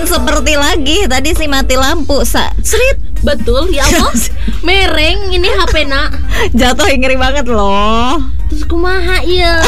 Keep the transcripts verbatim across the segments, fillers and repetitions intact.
bukan seperti lagi. Tadi sih mati lampu. Sa Srit. Betul ya Allah. Mereng ini H P nak. Jatuh ngeri banget loh. Terus kumaha ya.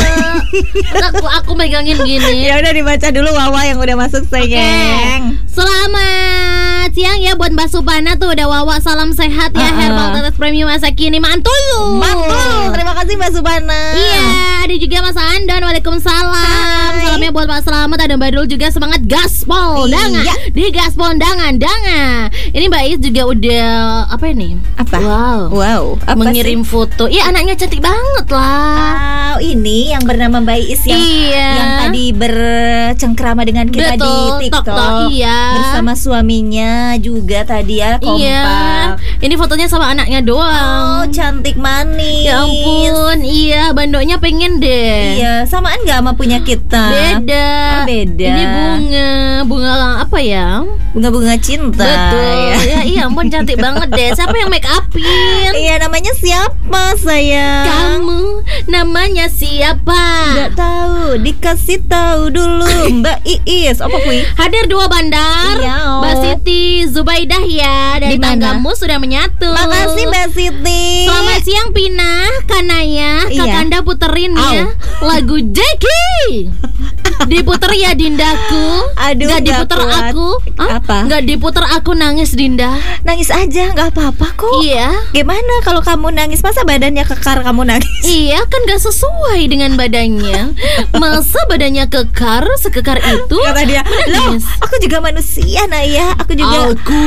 aku aku megangin gini. Ya udah dibaca dulu Wawa yang udah masuk sayang. Okay. Selamat siang ya buat Mbak Supana tuh udah Wawa salam sehat ya. Uh-uh. Herbal Tetes Premium masa kini mantul. Mantul. Terima kasih Mbak Supana. Iya, ada juga Mas Andon. Waalaikumsalam. Hai. Salamnya buat Pak Selamat, ada Mbak Dul juga semangat gaspol danga. Iya. Di gaspol dangan danga. Ini Mbak Is juga udah apa ini? Apa? Wow. Wow. Apa mengirim sih? Foto. Iya, anaknya cantik banget lah. Oh, ini yang bernama Mbak Is yang iya. yang tadi bercengkrama dengan kita. Betul, di TikTok. Tok, tok, iya. Bersama suaminya juga tadi ya, kompak. Iya. Ini fotonya sama anaknya doang. Oh, cantik manis. Ya ampun, iya, bandoknya pengen deh. Iya, samaan nggak sama punya kita? Beda. Oh, beda. Ini bunga, bunga apa ya? Bunga-bunga cinta. Betul. Ya, ya iya ampun cantik banget deh. Siapa yang make upin? Iya, namanya siapa sayang? Kamu namanya siapa? Gak tahu, dikasih tahu dulu Mbak Iis. Apa kui? Hadir dua bandar. Iya, oh. Mbak Siti Zubaidah ya dari tanggamu sudah menyatu. Makasih Mbak Siti. Selamat siang Pina, Kanaya, iya. Kakanda puterin Au. Ya lagu Jackie. Diputer ya Dindaku. Aduh, gak diputer kuat. Aku Hah? Apa? Gak diputer aku nangis Dinda. Nangis aja gak apa-apa kok. Iya. Gimana kalau kamu nangis? Masa badannya kekar kamu nangis? Iya kan gak sesuai dengan badannya. Masa badannya kekar sekekar itu? Kata dia, loh aku juga manusia Naya. Aku juga Aku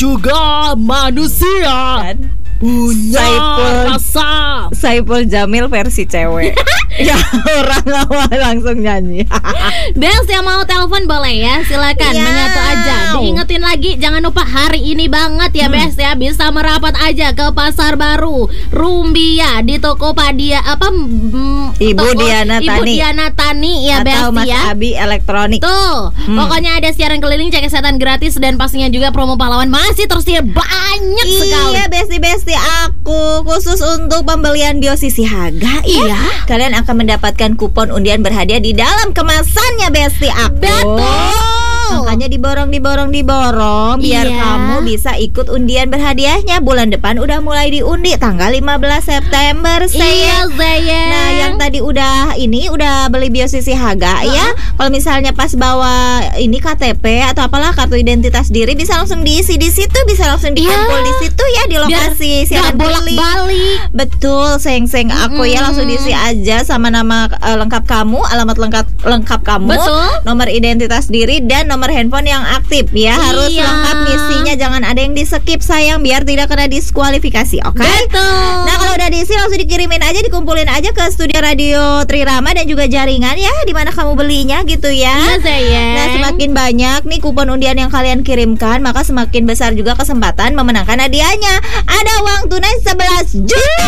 juga manusia kan? Punya Saipul, rasa Saipul Jamil versi cewek. Ya orang awal langsung nyanyi. Bels yang mau telepon boleh ya, silakan yeah. menyatu aja. Diingetin lagi jangan lupa hari ini banget ya hmm. Bels ya, bisa merapat aja ke Pasar Baru Rumbia di Tokopedia apa mm, Ibu toko, Diana Ibu Tani Diana Tani ya Bels Mas ya. Abi Elektronik. Tuh, hmm. pokoknya ada siaran keliling, cek kesehatan gratis dan pastinya juga promo pahlawan masih tersedia banyak iya, sekali. Iya, besti-besti aku khusus untuk pembelian Biosisi Haga. Iya. Kalian akan mendapatkan kupon undian berhadiah di dalam kemasannya besti aku. Betul. Makanya diborong, diborong, diborong biar iya. kamu bisa ikut undian berhadiahnya. Bulan depan udah mulai diundi tanggal lima belas September Iya, saya. Nah, yang tadi udah ini udah beli Biosisi Haga uh-huh. ya. Kalau misalnya pas bawa ini K T P atau apalah kartu identitas diri bisa langsung diisi di situ, bisa langsung dikumpul yeah. di situ ya di lokasi siaran bolak-balik. Betul, seng-seng aku mm. ya langsung diisi aja sama nama uh, lengkap kamu, alamat lengkap lengkap kamu, betul. Nomor identitas diri dan nomor handphone yang aktif ya. Harus iya. lengkap misinya, jangan ada yang di-skip sayang biar tidak kena diskualifikasi. Oke. Okay? Betul. Nah, kalau udah diisi langsung dikirimin aja, dikumpulin aja ke studio Radio Trirama dan juga jaringan ya di mana kamu belinya gitu ya. Iya, sayang. Nah, semakin banyak nih kupon undian yang kalian kirimkan, maka semakin besar juga kesempatan memenangkan hadiahnya. Ada uang tunai sebelas juta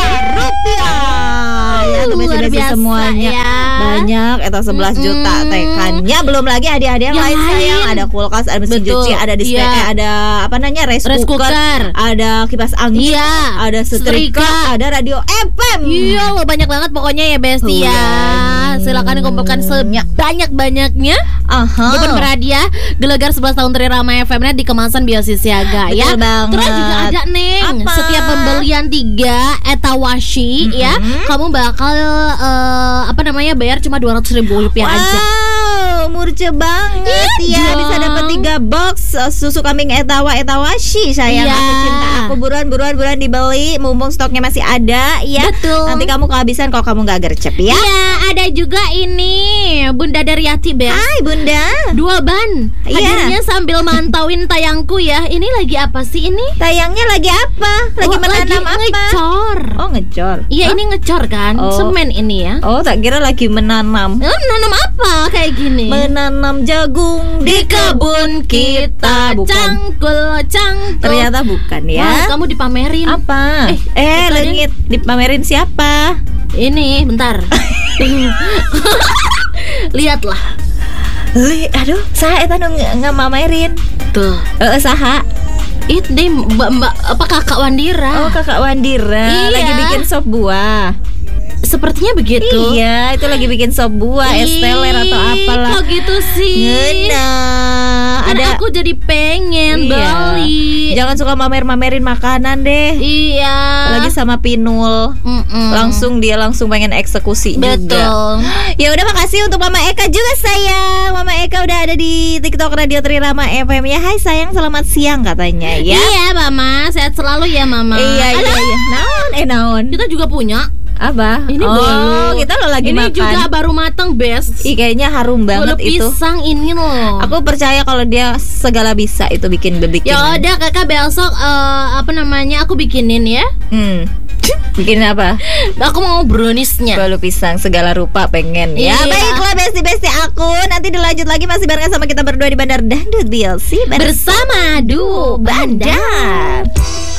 rupiah. Ya, tuh luar biasa semuanya. Ya. Banyak eta sebelas mm-hmm. juta tekannya, belum lagi hadiah-hadiah yang lain sayang. Ada kulkas, ada mesin Betul. cuci, ada display, yeah. ada apa namanya rice, rice cooker, cooker, ada kipas angin, yeah. ada setrika, Setrika. ada radio F M. Iya, banyak banget pokoknya ya Besti ya. Silakan kumpulkan sebanyak-banyaknya. Aha. Kupon berhadiah Gelegar sebelas tahun Trirama F M-nya di kemasan Biosisi Haga ya. Banget. Terus juga ada Neng, apa? Setiap pembelian tiga etawashi mm-hmm. ya, kamu bakal uh, apa namanya bayar cuma dua ratus ribu rupiah wow. aja. Murce banget iya, ya, bisa dapat tiga box uh, susu kambing etawa etawashi sayang. Iya. Aku cinta aku, buruan buruan buruan dibeli mumpung stoknya masih ada ya. Betul. Nanti kamu kehabisan kalau kamu nggak gercep ya. Iya, ada juga ini Bunda Daryati Bel. Hai Bunda. Dua ban. Hadirnya iya. sambil mantauin tayangku ya. Ini lagi apa sih ini? Tayangnya lagi apa? Lagi oh, menanam lagi apa? Ngecor. Oh ngecor. Iya ini ngecor kan. Oh. Semen ini ya. Oh tak kira lagi menanam. Eh, menanam apa kayak gini? Menanam jagung di kebun kita. Bukan. Cangkul cangkul. Ternyata bukan ya. Wah, kamu dipamerin. Apa? Eh, eh Lengit dipamerin siapa? Ini bentar. Lihatlah. Li, aduh, saha eta nu ngamamerin. Tuh. Heeh, saha? Itu deh mbak, mbak apa kakak Wandira. Oh kakak Wandira. Iya. Lagi bikin sop buah. Sepertinya begitu. Iya, itu lagi bikin sop buah, es teler atau apalah. Kok gitu sih? Ngena. Kan Ada aku jadi pengen iya. beli. Jangan suka mamer-mamerin makanan deh. Iya. Lagi sama Pinul. Mm-mm. Langsung dia langsung pengen eksekusi juga. Betul. Ya udah, makasih untuk Mama Eka juga sayang. Mama Eka udah ada di TikTok Radio Trirama F M ya. Hai sayang, selamat siang katanya ya. Iya, Mama, sehat selalu ya, Mama. Iya, iya, iya. Naon, eh naon. Kita juga punya. Apa? Ini oh, belum. kita lo lagi ini makan. juga baru matang, best. Ih, kayaknya harum banget Bolu itu. pisang ini loh. Aku percaya kalau dia segala bisa itu bikin bikin. Ya udah, Kakak besok uh, apa namanya? Aku bikinin ya. Hmm. Bikin apa? Aku mau browniesnya. Bolu pisang segala rupa pengen. Ya, Iya. baiklah besti-besti aku. Nanti dilanjut lagi masih barengan sama kita berdua di Bandar Dangdut B L C Bersama Duo Bandar.